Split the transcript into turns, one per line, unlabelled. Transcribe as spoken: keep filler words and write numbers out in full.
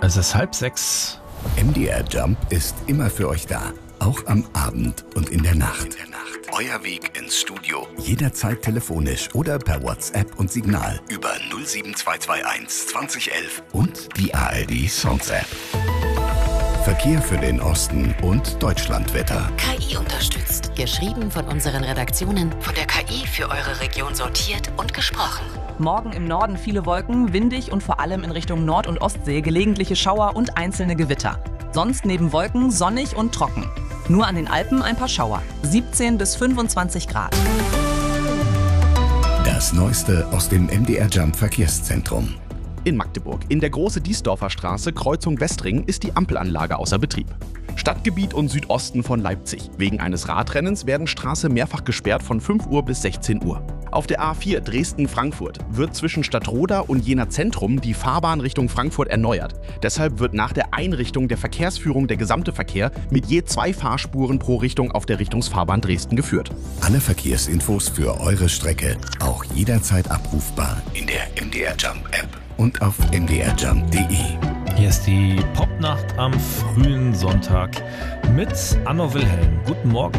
Es ist halb sechs.
M D R Jump ist immer für euch da. Auch am Abend und in der Nacht. In der Nacht. Euer Weg ins Studio. Jederzeit telefonisch oder per WhatsApp und Signal. Über null sieben zwei zwei eins zwanzig elf und die A R D Songs App. Verkehr für den Osten und Deutschlandwetter.
K I unterstützt. Geschrieben von unseren Redaktionen. Von der K I für eure Region sortiert und gesprochen.
Morgen im Norden viele Wolken, windig und vor allem in Richtung Nord- und Ostsee gelegentliche Schauer und einzelne Gewitter. Sonst neben Wolken sonnig und trocken. Nur an den Alpen ein paar Schauer. siebzehn bis fünfundzwanzig Grad.
Das Neueste aus dem M D R Jump Verkehrszentrum.
In Magdeburg, in der Große Diesdorfer Straße, Kreuzung Westring, ist die Ampelanlage außer Betrieb. Stadtgebiet und Südosten von Leipzig. Wegen eines Radrennens werden Straße mehrfach gesperrt von fünf Uhr bis sechzehn Uhr. Auf der A vier Dresden-Frankfurt wird zwischen Stadtroda und Jena Zentrum die Fahrbahn Richtung Frankfurt erneuert. Deshalb wird nach der Einrichtung der Verkehrsführung der gesamte Verkehr mit je zwei Fahrspuren pro Richtung auf der Richtungsfahrbahn Dresden geführt.
Alle Verkehrsinfos für eure Strecke auch jederzeit abrufbar in der M D R Jump App und auf m d r jump punkt d e.
Hier ist die Popnacht am frühen Sonntag mit Anno Wilhelm. Guten Morgen.